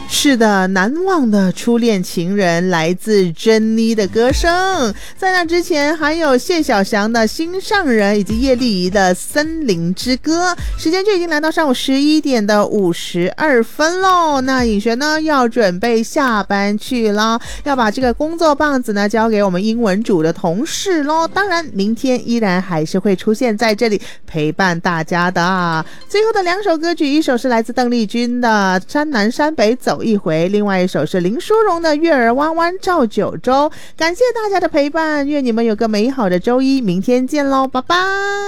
是的，难忘的初恋情人来自珍妮的歌声，在那之前还有谢小翔的心上人以及叶丽仪的森林之歌。时间就已经来到上午11点的52分咯，那颖璇呢要准备下班去了，要把这个工作棒子呢交给我们英文组的同事咯。当然明天依然还是会出现在这里陪伴大家的。最后的2首歌曲，一首是来自邓丽君的山南山北走一回，另外一首是林淑荣的月儿弯弯照九州。感谢大家的陪伴，愿你们有个美好的周一，明天见咯，拜拜。